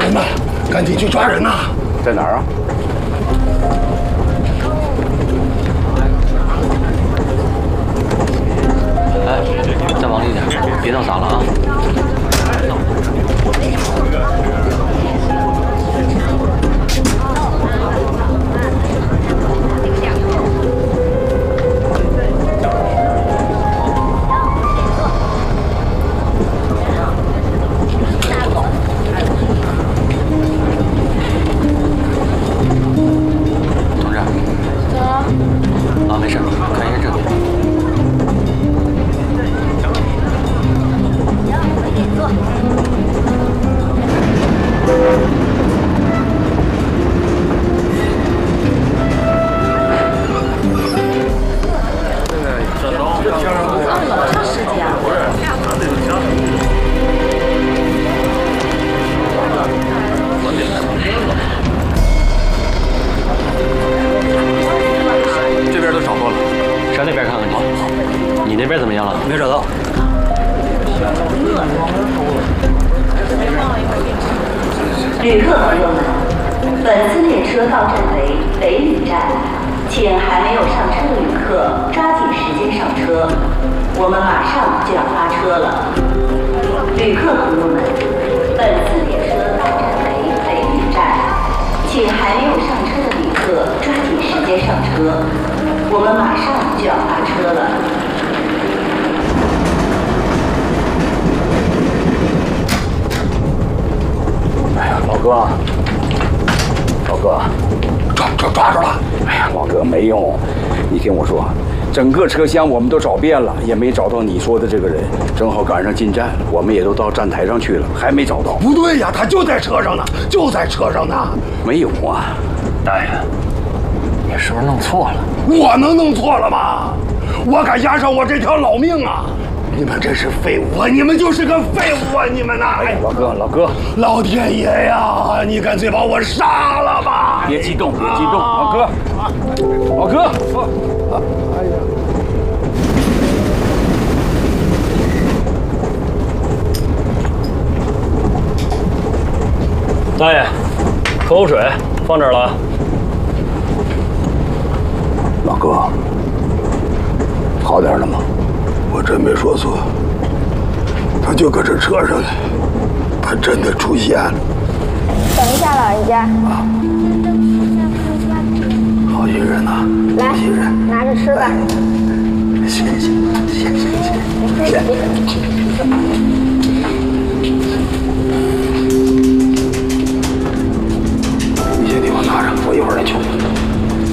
人呢，赶紧去抓人呐！ 在哪儿啊？ 哎，再往里点，别闹嗓了啊！ 旅客朋友们，本次列车到站为北礼站，请还没有上车的旅客抓紧时间上车，我们马上就要发车了。旅客朋友们，本次列车到站为北礼站，请还没有上车的旅客抓紧时间上车，我们马上就要发车了。 哎呀，老哥， 抓住了！ 哎呀，老哥没用，你听我说，整个车厢我们都找遍了，也没找到你说的这个人。正好赶上进站，我们也都到站台上去了，还没找到。 不对呀，他就在车上呢，就在车上呢。 没有啊， 大爷，你是不是弄错了？ 我能弄错了吗？我敢押上我这条老命啊！ 你们真是废物啊！你们就是个废物啊！你们呐！ 哎，老哥， 老天爷呀！你干脆把我杀了吧！ 别激动，老哥，哎呀！ 大爷，喝口水，放这儿了啊。 老哥，好点了吗？ 我真没说错，他就搁这车上呢，他真的出现了。 等一下，老人家。 啊，好心人呐， 来， 好心人， 拿着吃吧。 谢谢。你先替我拿着，我一会儿再去。